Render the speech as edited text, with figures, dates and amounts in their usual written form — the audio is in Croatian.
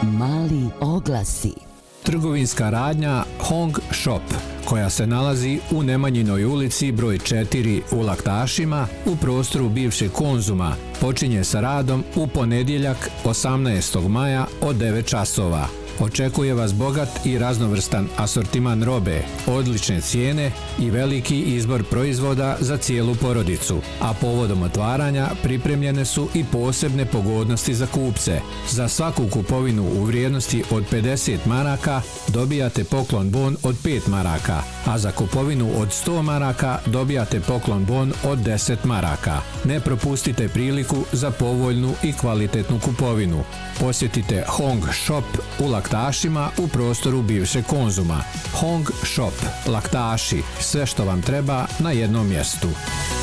Mali oglasi. Trgovinska radnja Hong Shop, koja se nalazi u Nemanjinoj ulici broj 4 u Laktašima u prostoru bivšeg Konzuma, počinje sa radom u ponedjeljak 18. maja od 9 časova. Očekuje vas bogat i raznovrstan asortiman robe, odlične cijene i veliki izbor proizvoda za cijelu porodicu, a povodom otvaranja pripremljene su i posebne pogodnosti za kupce. Za svaku kupovinu u vrijednosti od 50 maraka dobijate poklon bon od 5 maraka, a za kupovinu od 100 maraka dobijate poklon bon od 10 maraka. Ne propustite priliku za povoljnu i kvalitetnu kupovinu. Posjetite Hong Shop u Laktašima u prostoru bivšeg Konzuma. Hong Shop, Laktaši, sve što vam treba na jednom mjestu.